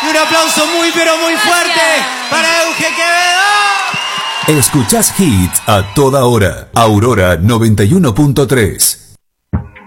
Un aplauso muy pero muy fuerte para Euge Quevedo. Escuchás hits a toda hora. Aurora 91.3.